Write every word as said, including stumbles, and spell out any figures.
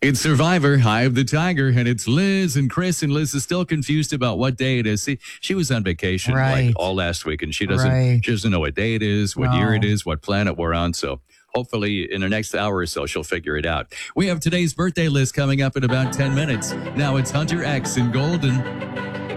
It's Survivor, Eye of the Tiger, and it's Liz and Chris, and Liz is still confused about what day it is. See, she was on vacation Right. like all last week, and she doesn't Right. she doesn't know what day it is, what No. year it is, what planet we're on. So hopefully in the next hour or so, she'll figure it out. We have today's birthday list coming up in about ten minutes. Now it's Hunter X and Golden.